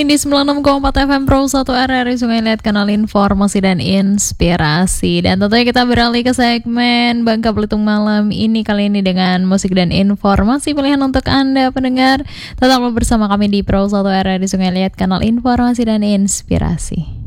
Di 96,4 FM Pro 1 RRI Sungai Liat, kanal informasi dan inspirasi. Dan tentunya kita beralih ke segmen Bangka Belitung Malam ini, kali ini dengan musik dan informasi pilihan untuk Anda pendengar. Tetaplah bersama kami di Pro 1 RRI Sungai Liat, kanal informasi dan inspirasi.